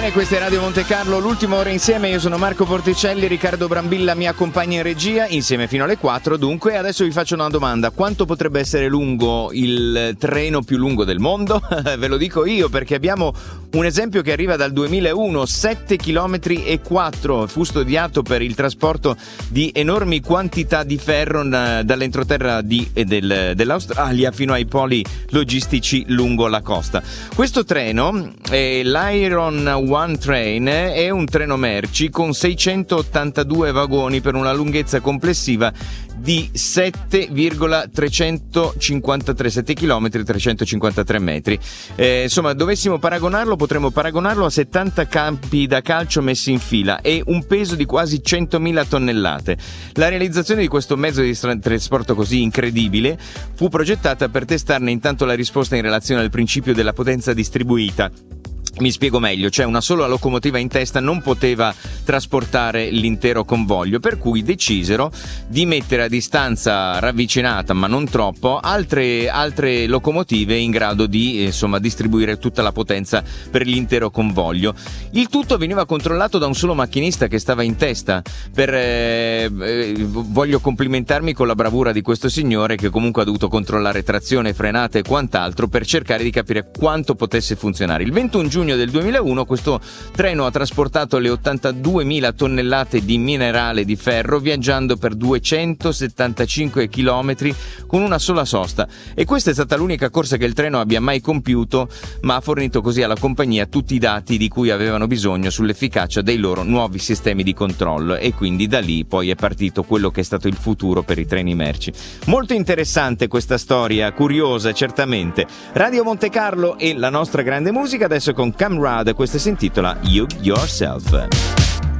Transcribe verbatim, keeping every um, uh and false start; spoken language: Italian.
Questa è Radio Monte Carlo, l'ultima ora insieme. Io sono Marco Porticelli, Riccardo Brambilla mi accompagna in regia, insieme fino alle quattro. Dunque adesso vi faccio una domanda: quanto potrebbe essere lungo il treno più lungo del mondo? Ve lo dico io, perché abbiamo un esempio che arriva dal duemilauno, sette chilometri e quattro, fu studiato per il trasporto di enormi quantità di ferro dall'entroterra di, e del, dell'Australia fino ai poli logistici lungo la costa. Questo treno è l'Iron One Train, è un treno merci con seicentottantadue vagoni per una lunghezza complessiva di sette virgola trecentocinquantatré sette chilometri trecentocinquantatré metri. Eh, insomma, dovessimo paragonarlo, potremmo paragonarlo a settanta campi da calcio messi in fila e un peso di quasi centomila tonnellate. La realizzazione di questo mezzo di trasporto così incredibile fu progettata per testarne intanto la risposta in relazione al principio della potenza distribuita. Mi spiego meglio, cioè una sola locomotiva in testa non poteva trasportare l'intero convoglio, per cui decisero di mettere a distanza ravvicinata, ma non troppo, altre, altre locomotive in grado di insomma distribuire tutta la potenza per l'intero convoglio. Il tutto veniva controllato da un solo macchinista che stava in testa. Per, eh, eh, voglio complimentarmi con la bravura di questo signore, che comunque ha dovuto controllare trazione, frenate e quant'altro per cercare di capire quanto potesse funzionare. Il ventuno giugno del duemilauno questo treno ha trasportato le ottantaduemila tonnellate di minerale di ferro viaggiando per duecentosettantacinque chilometri con una sola sosta, e questa è stata l'unica corsa che il treno abbia mai compiuto, ma ha fornito così alla compagnia tutti i dati di cui avevano bisogno sull'efficacia dei loro nuovi sistemi di controllo, e quindi da lì poi è partito quello che è stato il futuro per i treni merci. Molto interessante questa storia, curiosa certamente. Radio Monte Carlo e la nostra grande musica, adesso con Camrad, questa si intitola You Yourself.